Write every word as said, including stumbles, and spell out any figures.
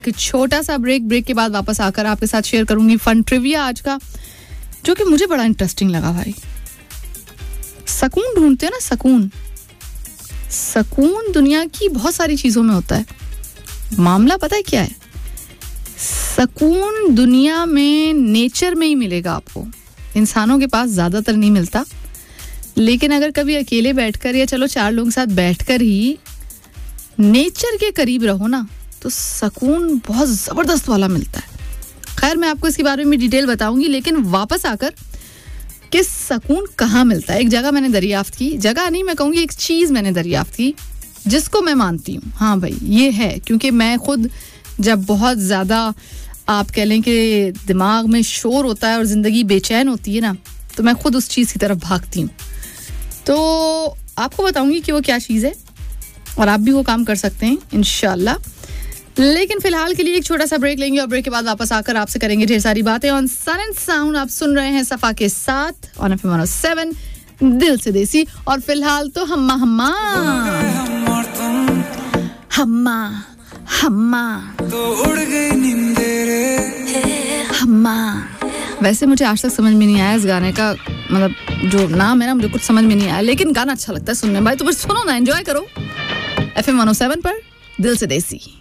कि छोटा सा ब्रेक ब्रेक के बाद वापस आकर आपके साथ शेयर करूंगी फन ट्रिविया आज का, जो कि मुझे बड़ा इंटरेस्टिंग लगा भाई। सुकून ढूंढते हैं ना, सुकून सुकून दुनिया की बहुत सारी चीजों में होता है। मामला पता है क्या है? सुकून दुनिया में नेचर में ही मिलेगा आपको, इंसानों के पास ज्यादातर नहीं मिलता। लेकिन अगर कभी अकेले बैठकर या चलो चार लोगों के साथ बैठकर ही नेचर के करीब रहो ना, तो सुकून बहुत जबरदस्त वाला मिलता है। खैर, मैं आपको इसके बारे में डिटेल बताऊंगी, लेकिन वापस आकर कि सुकून कहाँ मिलता है। एक जगह मैंने दरियाफ्त की, जगह नहीं मैं कहूँगी, एक चीज़ मैंने दरियाफ्त की जिसको मैं मानती हूँ, हाँ भाई ये है। क्योंकि मैं खुद जब बहुत ज़्यादा आप कह लें कि दिमाग में शोर होता है और ज़िंदगी बेचैन होती है ना, तो मैं खुद उस चीज़ की तरफ भागती हूँ। तो आपको बताऊंगी कि वो क्या चीज़ है और आप भी वो काम कर सकते हैं इंशाल्लाह। लेकिन फिलहाल के लिए एक छोटा सा ब्रेक लेंगे और ब्रेक के बाद वापस आकर आपसे करेंगे ढेर सारी बातें ऑन सन एंड साउंड। आप सुन रहे हैं सफा के साथ on F M one O seven दिल से देसी। और फिलहाल तो हम्मा हम्मा हम्मा हम्मा तो उड़ गई नींदे रे हम्मा। वैसे मुझे आज तक समझ में नहीं आया इस गाने का, मतलब जो नाम है ना मुझे कुछ समझ में नहीं आया, लेकिन गाना अच्छा लगता है सुनने में भाई। तो बस सुनो ना, एंजॉय करो F M one O seven पर दिल से देसी।